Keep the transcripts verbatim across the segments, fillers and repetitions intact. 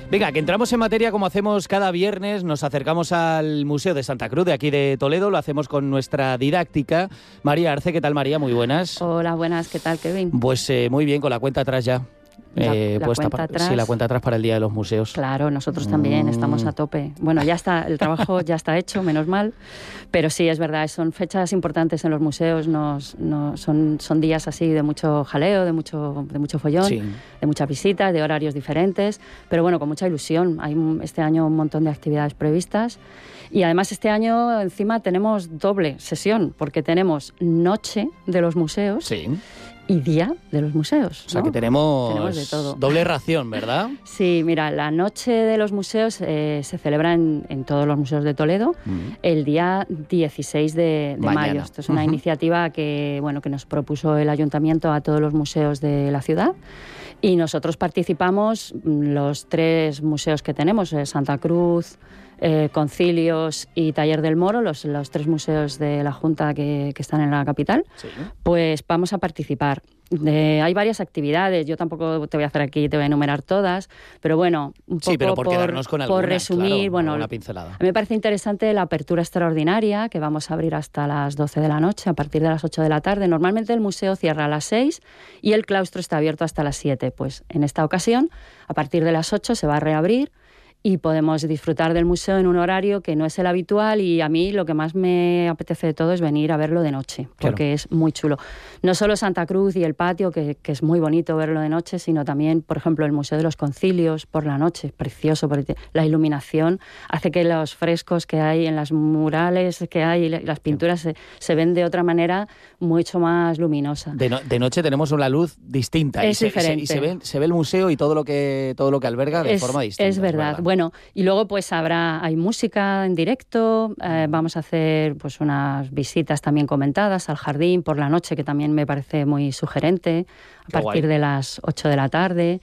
Venga, que entramos en materia como hacemos cada viernes. Nos acercamos al Museo de Santa Cruz de aquí de Toledo. Lo hacemos con nuestra didáctica. María Arce, ¿qué tal, María? Muy buenas. Hola, buenas. ¿Qué tal, Kevin? Pues eh, muy bien, con la cuenta atrás ya. La, Eh, la puesta cuenta pa- atrás. Sí, la cuenta atrás para el Día de los Museos. Claro, nosotros también Mm. estamos a tope. Bueno, ya está, el trabajo ya está hecho, menos mal. Pero sí, es verdad, son fechas importantes en los museos. Nos, nos- son, son días así de mucho jaleo, de mucho, de mucho follón, Sí. de muchas visitas, de horarios diferentes. Pero bueno, con mucha ilusión. Hay un- este año un montón de actividades previstas. Y además este año encima tenemos doble sesión, porque tenemos Noche de los Museos Sí. y Día de los Museos. O sea ¿no? que tenemos, Tenemos de todo. doble ración, ¿verdad? Sí, mira, la Noche de los Museos eh, se celebra en, en todos los museos de Toledo Mm. el día dieciséis de, de Mañana. mayo. Esto es una Ujú. iniciativa que, bueno, que nos propuso el ayuntamiento a todos los museos de la ciudad. Y nosotros participamos, mm, los tres museos que tenemos, eh, Santa Cruz, eh, Concilios y Taller del Moro, los, los tres museos de la Junta que, que están en la capital, Sí. pues vamos a participar. De- hay varias actividades, yo tampoco te voy a hacer aquí, te voy a enumerar todas, pero bueno, un poco Sí, pero por, quedarnos con por algunas, resumir, claro, bueno, alguna pincelada. a mí me parece interesante la apertura extraordinaria, que vamos a abrir hasta las doce de la noche, a partir de las ocho de la tarde. Normalmente el museo cierra a las seis y el claustro está abierto hasta las siete. Pues en esta ocasión, a partir de las ocho se va a reabrir y podemos disfrutar del museo en un horario que no es el habitual, y a mí lo que más me apetece de todo es venir a verlo de noche, porque Claro. es muy chulo. No solo Santa Cruz y el patio, que, que es muy bonito verlo de noche, sino también, por ejemplo, el Museo de los Concilios por la noche, precioso, porque la iluminación hace que los frescos que hay en las murales que hay, y las pinturas se, se ven de otra manera mucho más luminosa. De, no- de noche tenemos una luz distinta. Es y se, y se- diferente. Y se, ve, se ve el museo y todo lo que, todo lo que alberga de es, forma distinta. es verdad. Bueno, y luego pues habrá, hay música en directo, eh, vamos a hacer pues unas visitas también comentadas al jardín por la noche, que también me parece muy sugerente, a Qué partir guay. de las ocho de la tarde.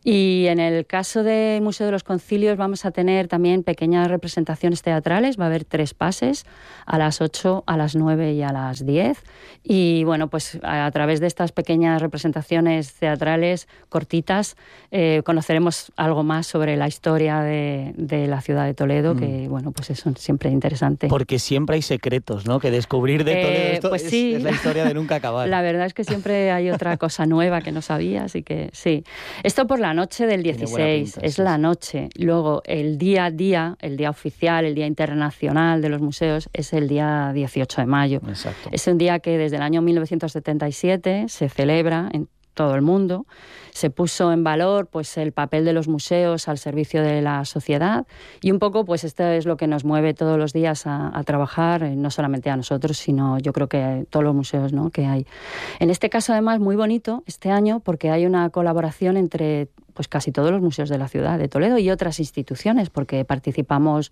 Y en el caso del Museo de los Concilios vamos a tener también pequeñas representaciones teatrales, va a haber tres pases, a las ocho, a las nueve y a las diez. Y bueno, pues a, a través de estas pequeñas representaciones teatrales cortitas eh, conoceremos algo más sobre la historia de, de la ciudad de Toledo, Mm. que bueno, pues eso es siempre interesante. Porque siempre hay secretos, ¿no? Que descubrir de Eh, Toledo esto pues es, sí. es la historia de nunca acabar. La verdad es que siempre hay otra cosa nueva que no sabía, así que sí. Esto por la noche del Tiene buena dieciséis, pinta, es sí, la sí. noche. Luego el día a día, el día oficial, el día internacional de los museos es el día dieciocho de mayo. Exacto. Es un día que desde el año mil novecientos setenta y siete se celebra en todo el mundo. Se puso en valor pues el papel de los museos al servicio de la sociedad, y un poco pues esto es lo que nos mueve todos los días a, a trabajar, eh, no solamente a nosotros, sino yo creo que a todos los museos, ¿no?, que hay. En este caso además muy bonito este año porque hay una colaboración entre pues casi todos los museos de la ciudad de Toledo y otras instituciones, porque participamos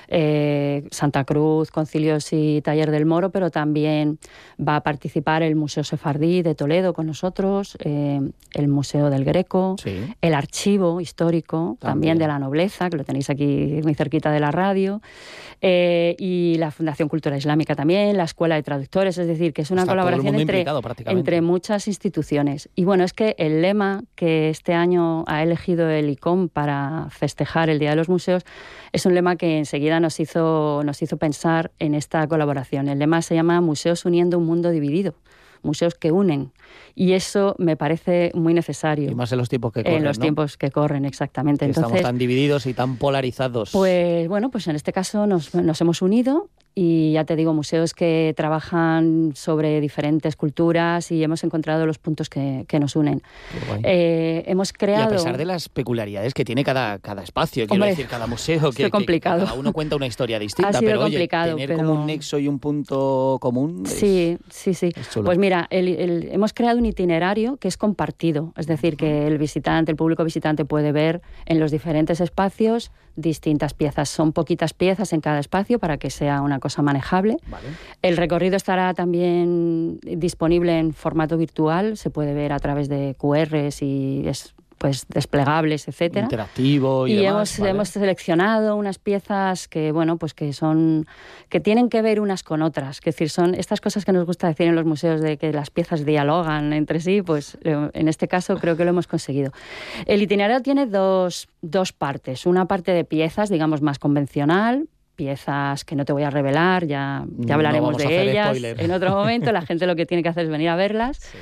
eh, Santa Cruz, Concilios y Taller del Moro, pero también va a participar el Museo Sefardí de Toledo con nosotros, eh, el Museo del Greco, Sí. el Archivo Histórico también. También. de la Nobleza, que lo tenéis aquí muy cerquita de la radio, eh, y la Fundación Cultura Islámica también, la Escuela de Traductores, es decir, que es una Está todo el colaboración mundo entre, implicado prácticamente. entre muchas instituciones. Y bueno, es que el lema que este año ha elegido el I C O M para festejar el Día de los Museos es un lema que enseguida nos hizo, nos hizo pensar en esta colaboración. El lema se llama Museos uniendo un mundo dividido, museos que unen. Y eso me parece muy necesario. Y más en los tiempos que corren, En los ¿no? tiempos que corren, exactamente. Que Entonces, estamos tan divididos y tan polarizados. pues bueno, pues en este caso nos, nos hemos unido, y ya te digo, museos que trabajan sobre diferentes culturas, y hemos encontrado los puntos que, que nos unen. Qué guay. Eh, hemos Y creado... a pesar de las peculiaridades que tiene cada, cada espacio, quiero Hombre, decir, cada museo, ha que, sido que- complicado. que cada uno cuenta una historia distinta, Ha sido pero oye, complicado, tener pero- como un nexo y un punto común es- Sí, sí, sí. es chulo. Pues mira, el- el- hemos creado un itinerario que es compartido, es decir, que el visitante, el público visitante puede ver en los diferentes espacios distintas piezas. Son poquitas piezas en cada espacio para que sea una cosa manejable. Vale. El recorrido estará también disponible en formato virtual, se puede ver a través de Q Rs y es pues desplegables, etcétera. Interactivo y, y demás, hemos, ¿vale? hemos seleccionado unas piezas que, bueno, pues que son, que tienen que ver unas con otras. Es decir, son estas cosas que nos gusta decir en los museos de que las piezas dialogan entre sí, pues en este caso creo que lo hemos conseguido. El itinerario tiene dos, dos partes. Una parte de piezas, digamos, más convencional, piezas que no te voy a revelar, ya, ya hablaremos no de ellas spoiler. En otro momento. La gente lo que tiene que hacer es venir a verlas. Sí.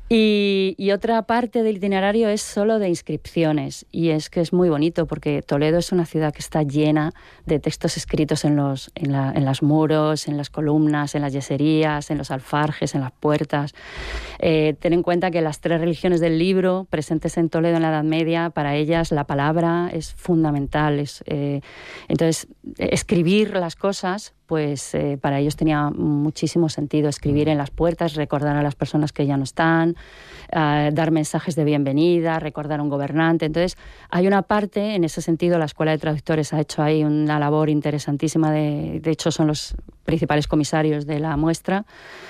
Y, y otra parte del itinerario es solo de inscripciones, y es que es muy bonito porque Toledo es una ciudad que está llena de textos escritos en los en, la, en los muros, en las columnas, en las yeserías, en los alfarjes, en las puertas. Eh, ten en cuenta que las tres religiones del libro presentes en Toledo en la Edad Media, para ellas la palabra es fundamental. Es, eh, entonces, escribir las cosas, pues eh, para ellos tenía muchísimo sentido escribir en las puertas, recordar a las personas que ya no están, uh, dar mensajes de bienvenida, recordar a un gobernante. Entonces, hay una parte, en ese sentido, la Escuela de Traductores ha hecho ahí una labor interesantísima, de, de hecho son los principales comisarios de la muestra,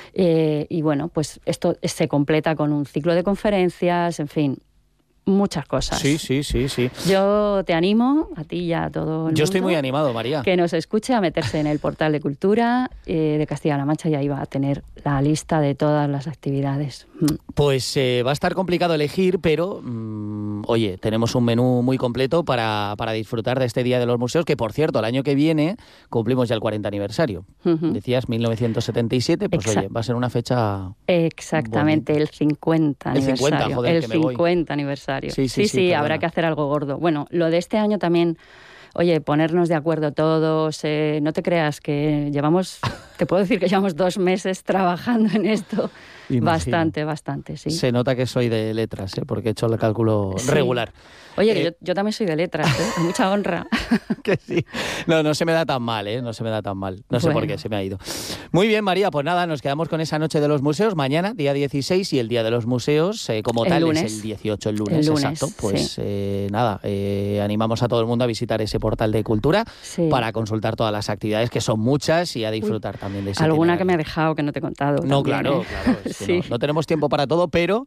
eh, y bueno, pues esto se completa con un ciclo de conferencias, en fin, muchas cosas. Sí, sí, sí, sí. Yo te animo, a ti y a todo el Yo estoy mundo, muy animado, María. que nos escuche, a meterse en el portal de Cultura eh, de Castilla-La Mancha, y ahí va a tener la lista de todas las actividades. Mm. Pues eh, va a estar complicado elegir, pero mmm, oye, tenemos un menú muy completo para, para disfrutar de este Día de los Museos, que por cierto, el año que viene cumplimos ya el cuarenta aniversario. Uh-huh. Decías mil novecientos setenta y siete, pues Exacto. oye, va a ser una fecha... Exactamente, bonita. el cincuenta El aniversario. cincuenta, joder, el que me voy. cincuenta aniversario. Sí, sí, sí, sí, sí, perdona. habrá que hacer algo gordo. Bueno, lo de este año también, oye, ponernos de acuerdo todos, eh, no te creas que llevamos, te puedo decir que llevamos dos meses trabajando en esto. Imagino. Bastante, bastante, sí. Se nota que soy de letras, ¿eh? Porque he hecho el cálculo Sí. regular. Oye, que Eh, yo, yo también soy de letras, ¿eh? Mucha honra. Que sí. No, no se me da tan mal, ¿eh? No se me da tan mal. No sé Bueno. por qué, se me ha ido. Muy bien, María, pues nada, nos quedamos con esa noche de los museos. Mañana, día dieciséis, y el Día de los Museos, eh, como El tal, lunes. es el dieciocho, el lunes, El lunes, exacto. Pues sí. eh, nada, eh, animamos a todo el mundo a visitar ese portal de Cultura Sí. para consultar todas las actividades, que son muchas, y a disfrutar Uy, también de ese Alguna que me he itinerario. dejado que no te he contado. No, también, claro, ¿eh? claro. Es que Sí. no, no tenemos tiempo para todo, pero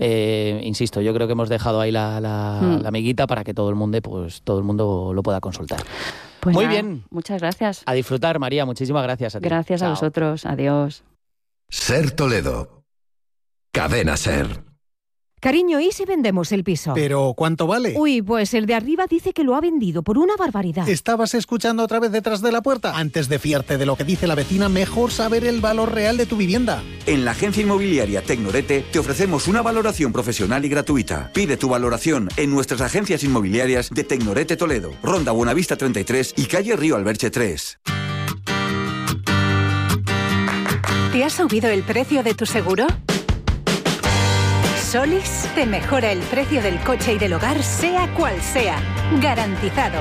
eh, insisto, yo creo que hemos dejado ahí la, la, Mm. la miguita para que todo el mundo, pues todo el mundo lo pueda consultar. Pues Muy nada, bien. Muchas gracias. A disfrutar, María. Muchísimas gracias a ti. Gracias a Chao. vosotros. Adiós. Ser Toledo. Cadena Ser. Cariño, ¿y si vendemos el piso? ¿Pero cuánto vale? Uy, pues el de arriba dice que lo ha vendido por una barbaridad. ¿Estabas escuchando otra vez detrás de la puerta? Antes de fiarte de lo que dice la vecina, mejor saber el valor real de tu vivienda. En la agencia inmobiliaria Tecnorete te ofrecemos una valoración profesional y gratuita. Pide tu valoración en nuestras agencias inmobiliarias de Tecnorete Toledo, Ronda Buenavista treinta y tres y calle Río Alberche tres. ¿Te ha subido el precio de tu seguro? Solis te mejora el precio del coche y del hogar, sea cual sea. Garantizado.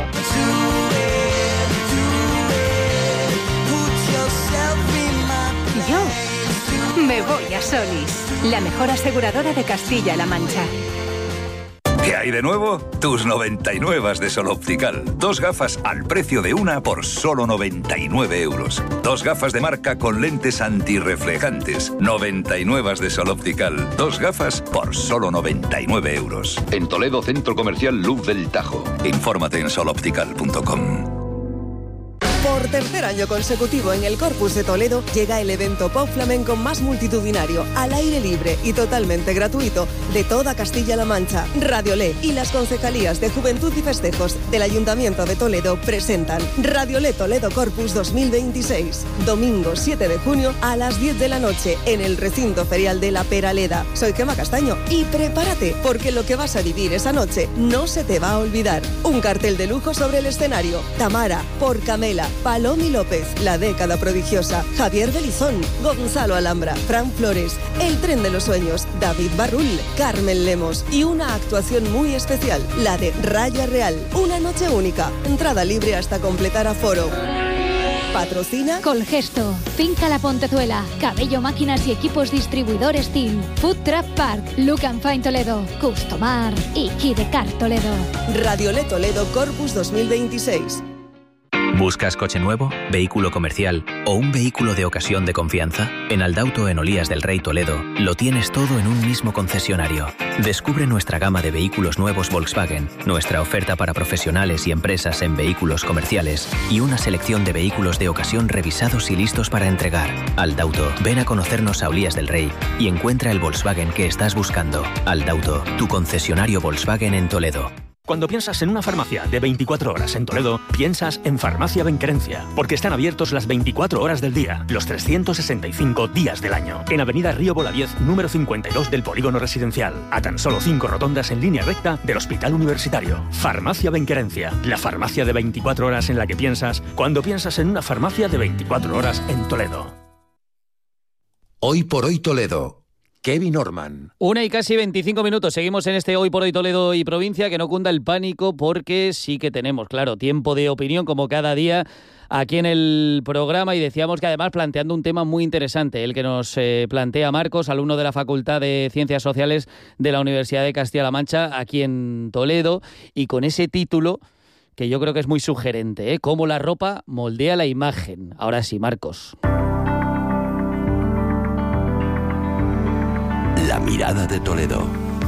Yo me voy a Solis, la mejor aseguradora de Castilla-La Mancha. ¿Qué hay de nuevo? Tus noventa y nueve de Sol Optical. Dos gafas al precio de una por solo noventa y nueve euros. Dos gafas de marca con lentes antirreflejantes. noventa y nueve de Sol Optical. Dos gafas por solo noventa y nueve euros. En Toledo, Centro Comercial Luz del Tajo. Infórmate en sol optical punto com. Por tercer año consecutivo en el Corpus de Toledo llega el evento Pop Flamenco más multitudinario, al aire libre y totalmente gratuito de toda Castilla-La Mancha. Radiolé y las concejalías de Juventud y Festejos del Ayuntamiento de Toledo presentan Radiolé Toledo Corpus dos mil veintiséis. Domingo siete de junio a las diez de la noche en el recinto ferial de La Peraleda. Soy Gemma Castaño y prepárate porque lo que vas a vivir esa noche no se te va a olvidar. Un cartel de lujo sobre el escenario. Tamara, por Camela, Palomi López, La Década Prodigiosa, Javier Belizón, Gonzalo Alhambra, Fran Flores, El Tren de los Sueños, David Barrul, Carmen Lemos y una actuación muy especial, la de Raya Real. Una noche única, entrada libre hasta completar aforo. Patrocina Colgesto, Finca La Pontezuela, Cabello Máquinas y Equipos Distribuidores Team, Food Truck Park, Look and Fine Toledo, Customar y Kidecar Toledo. Radiolé Toledo Corpus dos mil veintiséis. ¿Buscas coche nuevo, vehículo comercial o un vehículo de ocasión de confianza? En Aldauto en Olías del Rey Toledo lo tienes todo en un mismo concesionario. Descubre nuestra gama de vehículos nuevos Volkswagen, nuestra oferta para profesionales y empresas en vehículos comerciales y una selección de vehículos de ocasión revisados y listos para entregar. Aldauto, ven a conocernos a Olías del Rey y encuentra el Volkswagen que estás buscando. Aldauto, tu concesionario Volkswagen en Toledo. Cuando piensas en una farmacia de veinticuatro horas en Toledo, piensas en Farmacia Benquerencia, porque están abiertos las veinticuatro horas del día, los trescientos sesenta y cinco días del año. En Avenida Río Bolaviez, número cincuenta y dos del Polígono Residencial, a tan solo cinco rotondas en línea recta del Hospital Universitario. Farmacia Benquerencia, la farmacia de veinticuatro horas en la que piensas cuando piensas en una farmacia de veinticuatro horas en Toledo. Hoy por hoy Toledo. Kevin Orman. Una y casi veinticinco minutos. Seguimos en este Hoy por Hoy Toledo y provincia. Que no cunda el pánico porque sí que tenemos, claro, tiempo de opinión como cada día aquí en el programa, y decíamos que además planteando un tema muy interesante, el que nos eh, plantea Marcos, alumno de la Facultad de Ciencias Sociales de la Universidad de Castilla-La Mancha, aquí en Toledo, y con ese título que yo creo que es muy sugerente, ¿eh? Cómo la ropa moldea la imagen. Ahora sí, Marcos. La mirada de Toledo.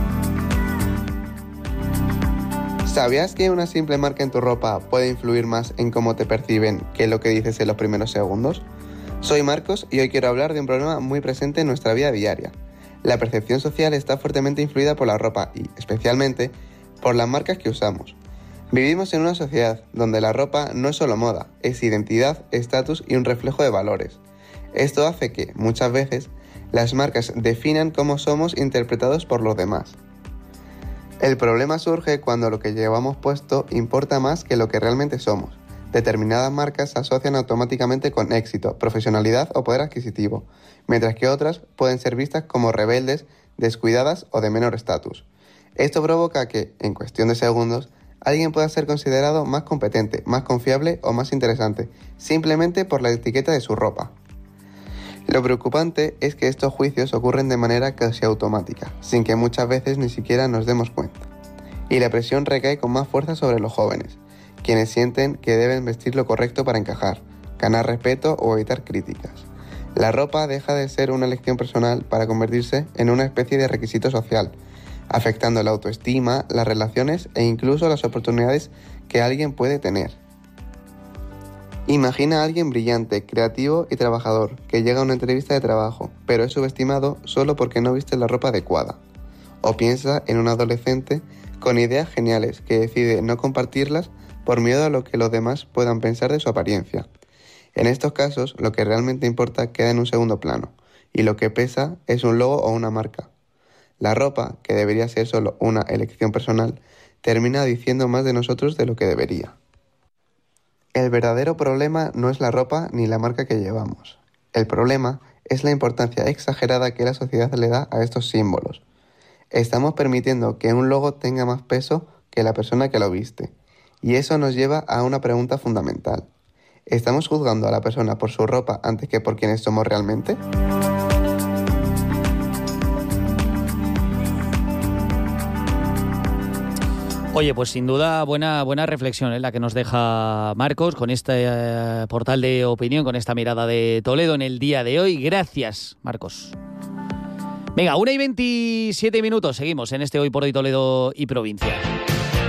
¿Sabías que una simple marca en tu ropa puede influir más en cómo te perciben que lo que dices en los primeros segundos? Soy Marcos y hoy quiero hablar de un problema muy presente en nuestra vida diaria. La percepción social está fuertemente influida por la ropa y, especialmente, por las marcas que usamos. Vivimos en una sociedad donde la ropa no es solo moda, es identidad, estatus y un reflejo de valores. Esto hace que, muchas veces, las marcas definan cómo somos interpretados por los demás. El problema surge cuando lo que llevamos puesto importa más que lo que realmente somos. Determinadas marcas se asocian automáticamente con éxito, profesionalidad o poder adquisitivo, mientras que otras pueden ser vistas como rebeldes, descuidadas o de menor estatus. Esto provoca que, en cuestión de segundos, alguien pueda ser considerado más competente, más confiable o más interesante, simplemente por la etiqueta de su ropa. Lo preocupante es que estos juicios ocurren de manera casi automática, sin que muchas veces ni siquiera nos demos cuenta. Y la presión recae con más fuerza sobre los jóvenes, quienes sienten que deben vestir lo correcto para encajar, ganar respeto o evitar críticas. La ropa deja de ser una elección personal para convertirse en una especie de requisito social, afectando la autoestima, las relaciones e incluso las oportunidades que alguien puede tener. Imagina a alguien brillante, creativo y trabajador que llega a una entrevista de trabajo, pero es subestimado solo porque no viste la ropa adecuada. O piensa en un adolescente con ideas geniales que decide no compartirlas por miedo a lo que los demás puedan pensar de su apariencia. En estos casos, lo que realmente importa queda en un segundo plano, y lo que pesa es un logo o una marca. La ropa, que debería ser solo una elección personal, termina diciendo más de nosotros de lo que debería. El verdadero problema no es la ropa ni la marca que llevamos. El problema es la importancia exagerada que la sociedad le da a estos símbolos. Estamos permitiendo que un logo tenga más peso que la persona que lo viste. Y eso nos lleva a una pregunta fundamental. ¿Estamos juzgando a la persona por su ropa antes que por quienes somos realmente? Oye, pues sin duda buena, buena reflexión, ¿eh? La que nos deja Marcos con este eh, portal de opinión, con esta mirada de Toledo en el día de hoy. Gracias, Marcos. Venga, una y veintisiete minutos, seguimos en este Hoy por Hoy Toledo y provincia.